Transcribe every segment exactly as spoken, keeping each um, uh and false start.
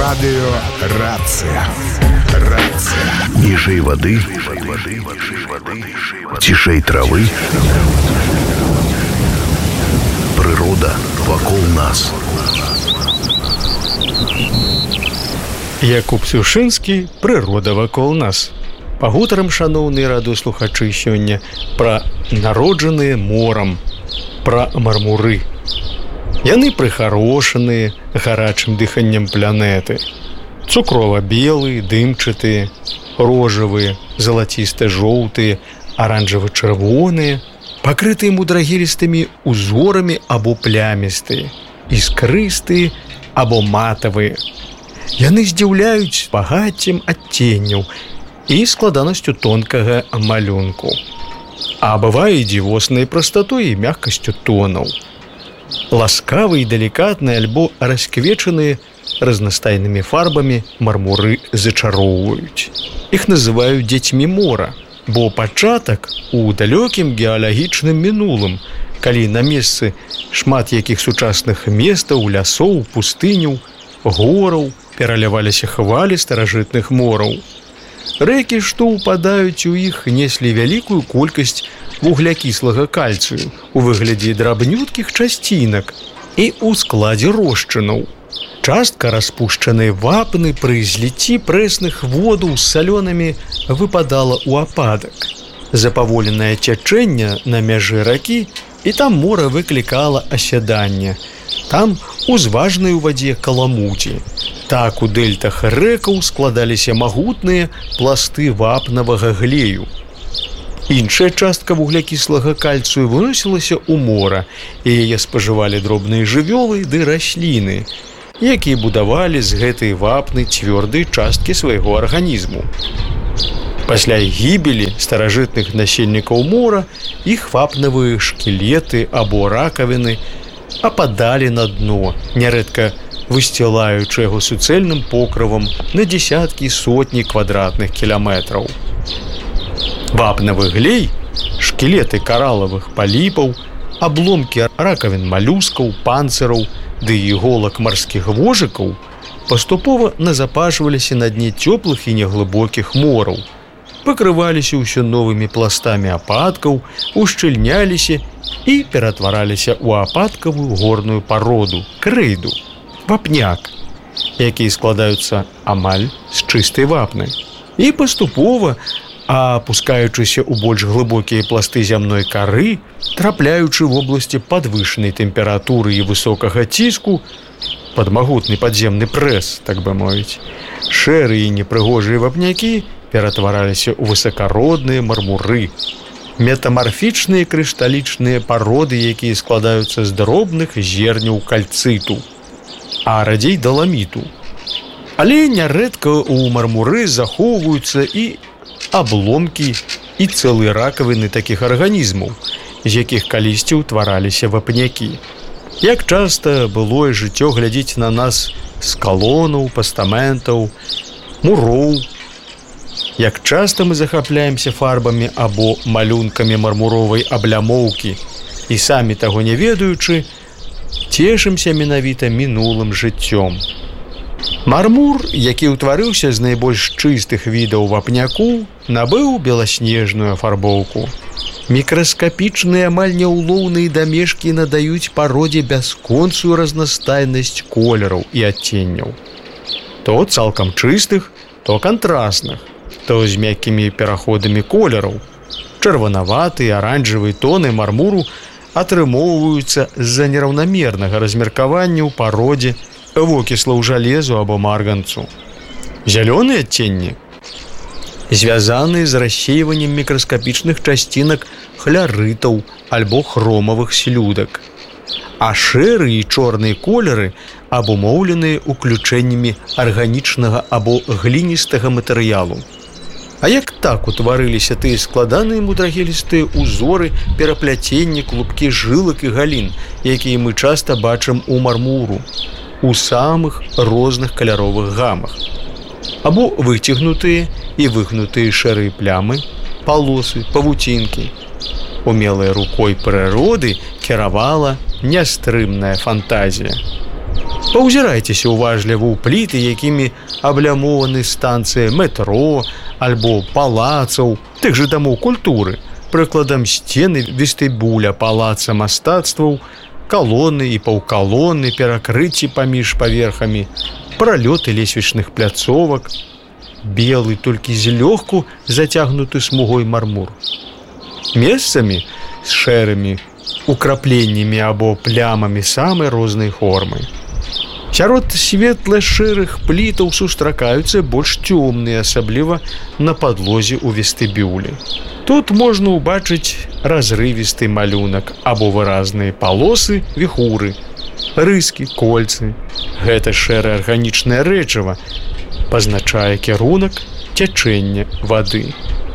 Радио Рация. Рация. Ниже воды, тишей травы. Природа вокруг нас. Якуб Сушынскі, прырода вакол нас. Пагутарам, шаноўныя радыёслухачы, сёння пра народжаныя морам, пра мармуры. Яны прыхарошаныя гарачым дыханнем планеты. Цукрова-белыя, дымчатыя, рожавыя, залаціста-жоўтыя, аранжава-чырвоныя, пакрытыя мудрагелістымі узорамі або плямістыя, іскрыстыя або матавыя. Яны здзіўляюць багаццем адценняў і складанасцю тонкага малюнку. А бывае і дзівоснай прастатой і мяккасцю тонаў. Ласкавыя і далікатныя альбо расквечаныя разнастайнымі фарбамі мармуры зачароўваюць. Іх называюць дзецьмі мора, бо пачатак у далёкім геалагічным мінулым, калі на месцы шмат якіх сучасных местаў, лясоў, пустыняў, гораў пераляваліся хвалі старажытных мораў. Рэкі, што ўпадаюць у іх, неслі вялікую колькасць вуглякіслага кальцыю у выглядзе драбнюткіх часцінак і ў складзе рошчынаў. Частка распушчанай вапны пры зліцці прэсных водаў з салёнамі выпадала ў ападак. Запаволенае цячэнне на мяжы ракі, і там мора выклікала асяданне. Там узважнай у вадзе каламуці. Так у дэльтах рэкаў складаліся магутныя пласты вапнавага глею. Іншая частка вуглякіслага кальцыю выносілася ў мора, і яе спажывалі дробныя жывёлы ды расліны, якія будавалі з гэтай вапны цвёрдыя часткі свайго арганізму. Пасля гібелі старажытных насельнікаў мора іх вапнавыя шкілеты або ракавіны ападалі на дно, нярэдка высцілаючы яго суцэльным покрывам на дзесяткі сотні квадратных кіламетраў. Вапнавы глей, шкілеты каралавых паліпаў, абломкі ракавін малюскаў, панцыраў ды іголак марскіх вожыкаў паступова назапашваліся на дне цёплых і неглыбокіх мораў, пакрываліся ўсё новымі пластамі ападкаў, ушчыльняліся і ператвараліся ў ападкавую горную пароду, крэйду, вапняк, якія складаюцца амаль з чыстай вапны. І паступова, апускаючыся ў больш глыбокія пласты зямной кары, трапляючы ў вобласці падвышанай тэмпературы і высокага ціску, пад магутны падземны прэс, так бы мовіць, шэрыя і непрыгожыя вапнякі ператвараліся ў высакародныя мармуры, метамарфічныя крышталічныя пароды, якія складаюцца з дробных зерняў кальцыту, а радзей даламіту. Але нярэдка ў мармуры захоўваюцца і абломкі і цэлыя ракавіны такіх арганізмаў, з якіх калісьці ўтвараліся вапнякі. Як часта былое жыццё глядзіць на нас з калонаў, пастаментаў, муроў. Як часта мы захапляемся фарбамі або малюнкамі мармуровай аблямоўкі і самі таго не ведаючы, цешымся менавіта мінулым жыццём. Мармур, які ўтварыўся з найбольш чыстых відаў вапняку, набыў беласнежную афарбоўку. Мікраскапічныя амаль няўлоўныя дамешкі надаюць пародзе бясконцую разнастайнасць колераў і адценняў. То цалкам чыстых, то кантрасных, то з мяккімі пераходамі колераў. Чырванаватыя, аранжавыя тоны мармуру атрымоўваюцца з-за нераўнамернага размеркавання ў пародзе вокіслаў жалезу або марганцу. Зялёныя адценні звязаныя з рассейваннем мікраскапічных часцінак хлярытаў альбо хромавых слюдак, а шэрыя і чорныя колеры абумоўленыя уключэннямі арганічнага або гліністага матэрыялу. А як так утварыліся тыя складаныя мудрагелістыя узоры, перапляценні, клубкі жылак і галін, якія мы часта бачым у мармуру, у самых розных каляровых гамах? Або выцягнутыя і выгнутыя шэрыя плямы, палосы, павуцінкі. Умелай рукой прыроды кіравала нястрымная фантазія. Паўзірайцеся уважліва ў пліты, якімі аблямованы станцыі метро альбо палацаў, тых жа дамоў культуры, прыкладам сцены вестыбуля палаца мастацтваў, калоны і паўкалоны, перакрыцці паміж паверхамі, пралёты лесвічных пляцовак, белы, толькі злёгку зацягнуты смугой мармур. Месцамі з шэрымі украпленнямі або плямамі самай рознай формы. Сярод светла-шэрых плітаў сустракаюцца больш цёмныя, асабліва на падлозе ў вестыбюлі. Тут можна ўбачыць разрывісты малюнак або выразныя палосы, віхуры, рыскі, кольцы. Гэта шэрае арганічнае рэчыва пазначае кірунак цячэння вады.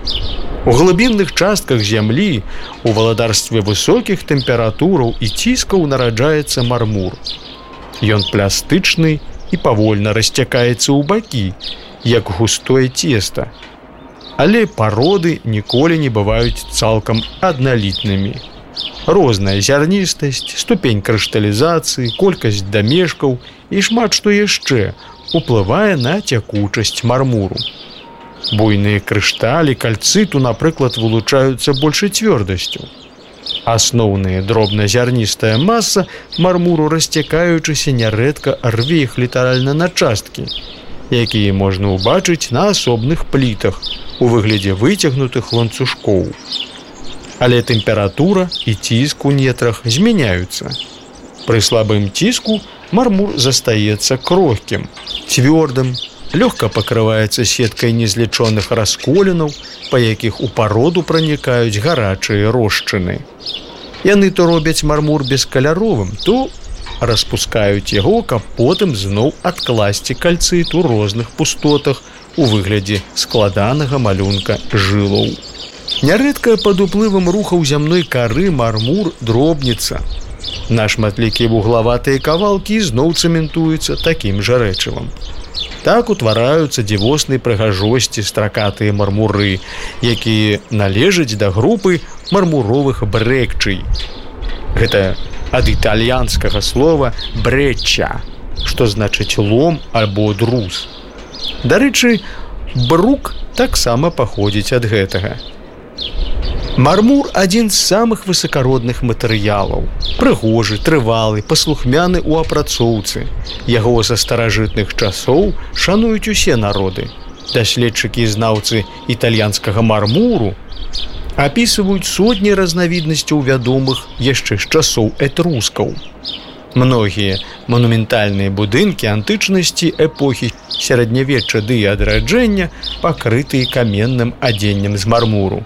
У глыбінных частках зямлі у валадарстве высокіх тэмператураў і ціскаў нараджаецца мармур. Ён пластычны і павольна расцякаецца ў бакі, як густое цеста. Але пароды ніколі не бываюць цалкам адналітнымі. Розная зярністасць, ступень крышталізацыі, колькасць дамешкаў і шмат што яшчэ уплывае на цякучасць мармуру. Буйныя крышталі кальцыту, напрыклад, вылучаюцца большай цвёрдасцю. Асноўная дробназярністая маса мармуру, расцякаючыся, нярэдка рве іх літаральна на часткі, якія можна ўбачыць на асобных плітах у выглядзе выцягнутых ланцужкоў. Але тэмпература і ціск у нетрах змяняюцца. Пры слабым ціску мармур застаецца крохкім, цвёрдым, лёгка пакрываецца сеткай незлічоных расколінаў, па якіх у пароду пранікаюць гарачыя рошчыны. Яны то робяць мармур бескаляровым, то распускаюць яго, каб потым зноў адкласці кальцыт у розных пустотах у выглядзе складанага малюнка жылаў. Нярэдка пад уплывам рухаў зямной кары мармур дробніцца. На шматлікія вуглаватыя кавалкі зноў цэментуюцца такім жа рэчывам. Так утвараюцца дзівоснай прыгажосці стракатыя мармуры, якія належаць да групы мармуровых брэкчый. Гэта ад італьянскага слова брэчча, што значыць лом альбо друз. Дарэчы, брук таксама паходзіць ад гэтага. Мармур – адзін з самых высакародных матэрыялаў. Прыгожы, трывалы, паслухмяны ў апрацоўцы. Яго са старажытных часоў шануюць усе народы. Даследчыкі і знаўцы італьянскага мармуру апісваюць сотні разнавіднасцяў вядомых яшчэ з часоў этрускаў. Многія манументальныя будынкі антычнасці эпохі сярэднявечча ды адраджэння пакрытыя каменным адзеннем з мармуру.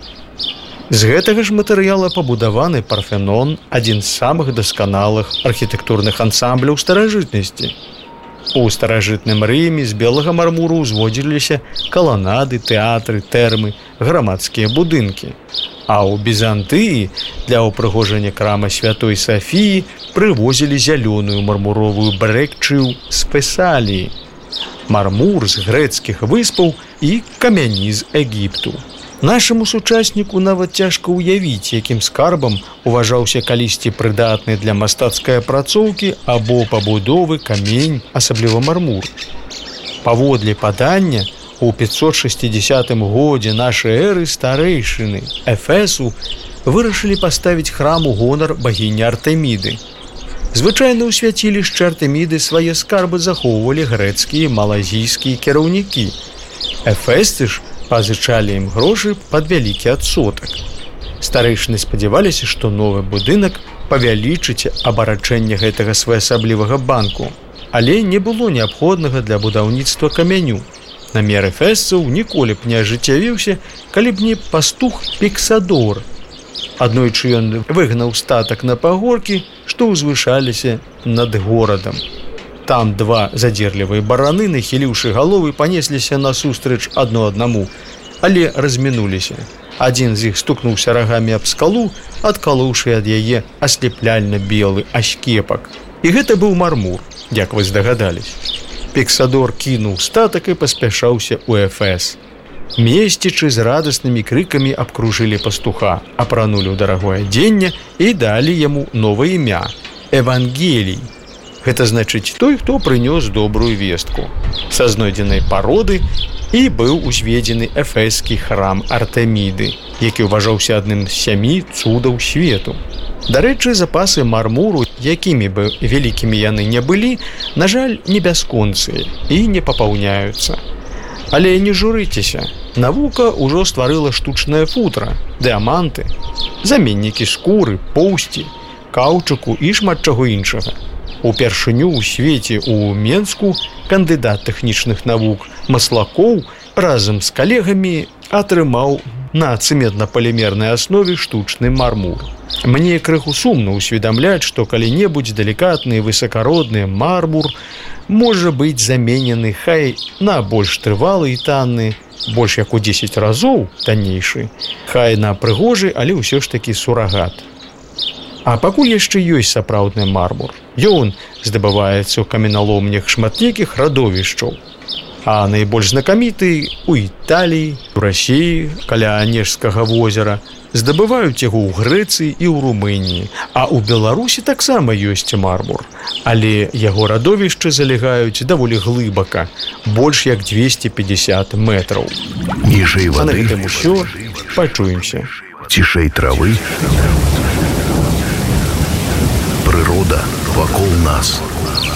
З гэтага ж матэрыяла пабудаваны Парфенон, адзін з самых дасканалых архітэктурных ансамбляў старажытнасці. У старажытным Рыме з белага мармуру ўзводзіліся каланады, тэатры, тэрмы, грамадскія будынкі. А ў Бізантыі для ўпрыгожання крама Святой Сафіі прывозілі зялёную мармуровую брэкчыю з Фесаліі, мармур з грэцкіх выспаў і камяні з Егіпту. Нашаму сучасніку нават цяжка ўявіць, якім скарбам уважаўся калісьці прыдатны для мастацкай апрацоўкі або пабудовы камень, асабліва мармур. Паводле падання, у пятьсот шестидесятым годзе нашай эры старэйшыны Эфесу вырашылі паставіць храм у гонар багіні Артэміды. Звычайна ў свяцілішчы Артэміды свае скарбы захоўвалі грэцкія і малазійскія кіраўнікі. Эфесцы ж пазычалі ім грошы пад вялікі адсотак. Старэйшыны спадзяваліся, што новы будынак павялічыць абарачэнне гэтага своеасаблівага банку, але не было неабходнага для будаўніцтва камяню. Намер эфесцаў ніколі б не ажыццявіўся, калі б не пастух Піксадор. Аднойчы ён выгнаў статак на пагоркі, што ўзвышаліся над горадам. Там два задзерлівыя бараны, нахіліўшы галовы, панесліся насустрач адно аднаму, але размінуліся. Адзін з іх стукнуўся рагамі аб скалу, адкалоўшы ад яе аслепляльна белы ашкепак. І гэта быў мармур, як вы здагадались. Піксадор кінуў статак і паспяшаўся ў Эфес. Месцічы з радаснымі крыкамі абкружылі пастуха, апранулі ў дарагое адзенне і далі яму новае імя – Евангелій. Гэта значыць той, хто прынёс добрую вестку. Са знойдзенай пароды і быў узведзены эфескі храм Артэміды, які ўважаўся адным з сямі цудаў свету. Дарэчы, запасы мармуру, якімі бы вялікімі яны не былі, на жаль, не бясконцыя і не папаўняюцца. Але не журыцеся, навука ўжо стварыла штучнае футра, дыаманты, заменнікі скуры, поўсці, каўчуку і шмат чаго іншага. Упершыню ў свеце ў Менску кандыдат тэхнічных навук Маслакоў разам з калегамі атрымаў на цэментна-палімернай аснове штучны мармур. Мне крыху сумна ўсведамляць, што калі-небудзь далікатны і высакародны мармур можа быць заменены хай на больш трывалы і танны, больш як у дзесяць разоў таннейшы, хай на прыгожы, але ўсё ж такі сурагат. А пакуль яшчэ ёсць сапраўдны мармур. Ён здабываецца ў каменяломнях шматлікіх радовішчаў. А найбольш знакаміты ў Італіі, у Расіі, каля Анежскага возера, здабываюць яго ў Грэцыі і ў Румыніі, а ў Беларусі таксама ёсць мармур. Але яго радовішчы залягаюць даволі глыбака, больш як дзвесце пятьдесят метраў. Ніжэй А на вады, гэтым усё, пачуемся. цішэй травы. Прырода вакол нас.